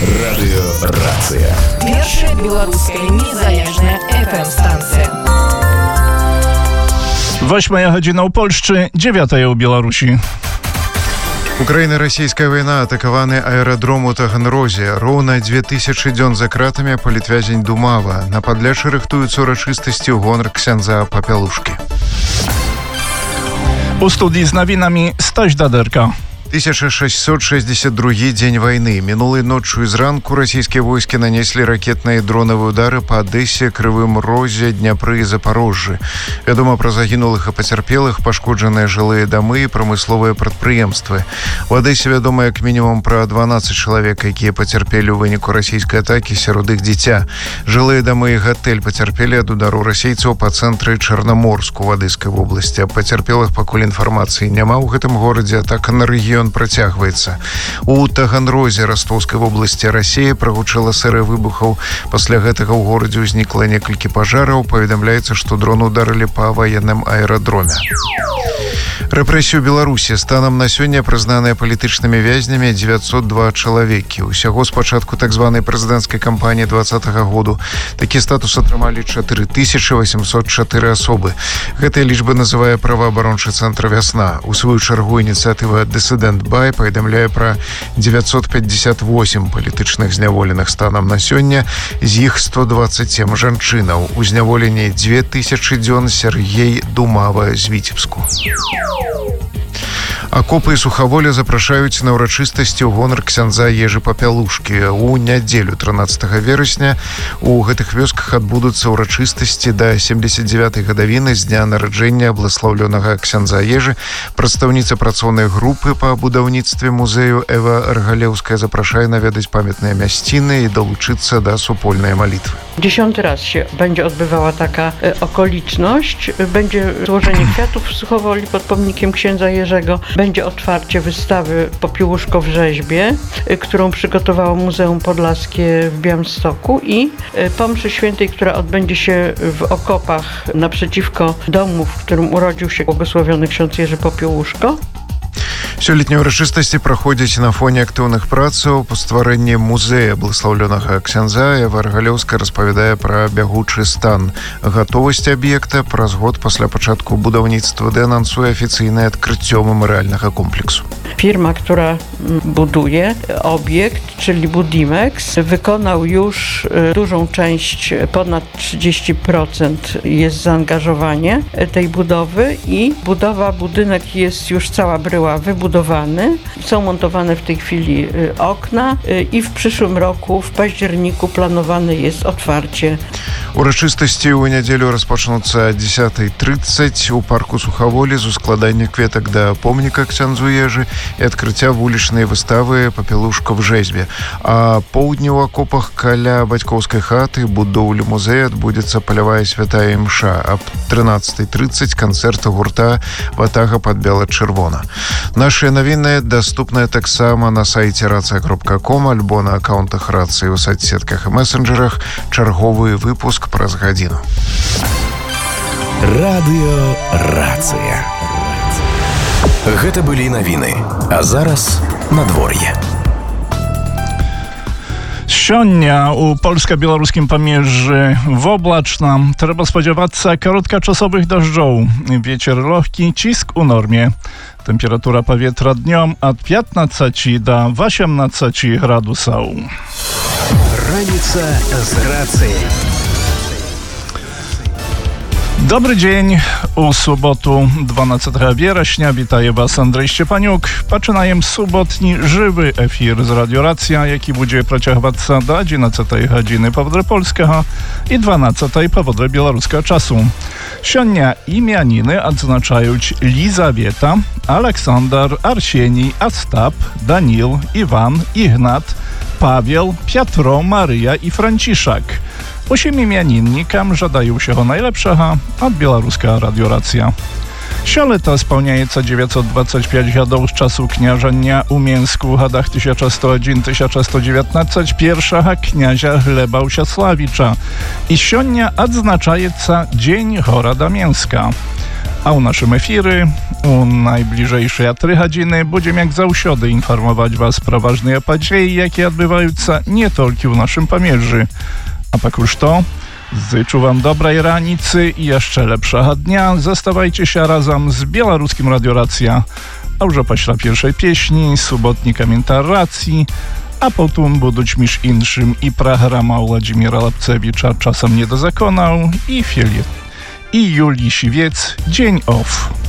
Радыёрацыя. Першая беларуская незалежная FM-станцыя. 8 гадзіна ў Польшчы, 9 ў Беларусі. Украіна-расійская вайна, атакаваны аэрадром у Таганрозе. Роўна 2000 дзён за кратамі палітвязень Думава. На Падляшчы рыхтуюцца ўрачыстасці ў гонар ксяндза Папялушкі. У студii z nawinami Staś Daderka. 1662 дзень вайны. Мінулай ноччу і зранку расійскія войскі нанеслі ракетныя і дронавыя ўдары па Адэсе, Крывым Розе, Дняпры і Запарожжы. Вядома пра загінулых і пацярпелых, пашкоджаныя жылыя дамы і прамысловыя прадпрыемствы. У Адэсе вядома як мінімум пра 12 чалавек, якія пацярпелі ў выніку расійскай атакі, сярод іх дзіця. Жылыя дамы і гатэль пацярпелі ад удару расейцаў па цэнтры Чарнаморску ў Адэскай вобласці. Аб пацярпелых пакуль інфармацыі няма ў гэтым горадзе, атака на рэгіён працягваецца. У Таганрозе Ростовскай вобласці Расія прагучала серыя выбухаў. Пасля гэтага ў горадзе ўзнікла некалькі пажараў. Паведамляецца, што дрон ударылі па ваенным аэрадроме. Рэпрэсію Беларусі станам на сёння прызнаныя палітычнымі вязнямі 902 чалавекі. Усяго з пачатку так званай прэзідэнцкай кампаніі 2020 году такі статус атрымалі 4804 асобы. Гэтая лічба называе праваабарончы цэнтр «Вясна». У сваю чаргу ініцыятыва «Дысідэнт Бай» паведамляе пра 958 палітычных зняволеных станам на сёння, з іх 127 жанчынаў. У зняволенні 2000 дзён Сергей Думава з Віцебску. Акопы і сухаволя запрашаюць на ўрачыстасці ў гонар ксяндза Ежы Папялушкі. У нядзелю 13 верасня у гэтых вёсках адбудуцца ўрачыстасці да 79-й гадавіны з дня нараджэння бласлаўлёнага ксяндза Ежы. Прадстаўніца працоўнай групы па будаўніцтве музею Эва Ргалеўская запрашае наведаць памятныя мясціны i долучиться do супольnej молитwy. 10. raz się będzie odbywała taka okoliczność. Będzie złożenie kwiatów w Suchowoli pod pomnikiem księdza Jerzego. Będzie otwarcie wystawy Popiełuszko w rzeźbie, którą przygotowało Muzeum Podlaskie w Białymstoku i po mszy świętej, która odbędzie się w okopach naprzeciwko domu, w którym urodził się błogosławiony ksiądz Jerzy Popiełuszko. Сёлетнія ўрачыстасці праходзяць на фоне актыўных працаў па стварэнні музея бласлаўлёнага ксяндза. Эва Ргалеўская распавядае пра бягучы стан гатовасці аб'екта. Праз год пасля пачатку будаўніцтва анансуе афіцыйнае адкрыццё мемарыяльнага комплексу. Firma, która buduje obiekt, czyli Budimex, wykonał już dużą część, ponad 30% jest zaangażowanie tej budowy i budynek jest już cała bryła wybudowany. Są montowane w tej chwili okna i w przyszłym roku, w październiku planowane jest otwarcie. Урачыстасці ў нядзелю распачнуцца 10:30 у парку Сухаволі з ускладання кветак да помніка ксяндзу Ежы і адкрыцця вулічнай выставы «Папялушка в rzeźbie». А поўдні ў акопах каля бацькоўскай хаты будоўлі музея адбудзецца палявая святая імша. Аб 13:30 канцэрт гурта «Ватага пад бела-чырвона». Нашыя навіны даступныя таксама на сайце racja.com альбо на аккаунтах рацыі ў соцсетках і месенджерах. Чарговы выпуск праз гадзіну. Радыёрацыя. Гэта былі навіны. А зараз надвор'е. Сёння у польска-беларускім памежжы воблачна. Трэба спадзявацца кароткачасовых дажджоў. Вецер лёгкі, ціск у нормie. Temperatura powietrza dniom od 15 do 18 gradusów. Раніца з рацыяй. Dobry dzień. U sobotu 12 września witaje Was Andrzej Szczepaniuk. Zaczynamy sobotni żywy efir z Radio Racja, jaki będzie pracować do 11 godziny powodry polskiego i 12 powodry białoruskiego czasu. Siódnia imieniny odznaczają Lizawieta, Aleksander, Arsenij, Astap, Danil, Iwan, Ignat, Paweł, Piotro, Maryja i Franciszek. 8 imieninnikam żadają się najlepszego od białoruska radioracja. Sioleta spełniająca 925 gadów z czasu kniażenia u Mięsku w latach 1101-1119 pierwsza kniazia Gleba Usiasławicza i siódnia odznaczająca Dzień Chorada Mięska. A u naszym efiry, u najbliżejszej 3 godziny będziemy jak zаўсёdy informować Was pro ważne podieje, jakie odbywają się nie tylko u naszym pamierzy. A pak już to, życzę Wam dobrej ranicy i jeszcze lepszego dnia. Zostawajcie się razem z Białoruskim Radio Racja, a już po pierwszej pieśni, subotni komentarz racji, a potem będą miż inszym i programa Władimira Lapcewicza Czasem nie dozakonał i Julii Siwiec Dzień Off.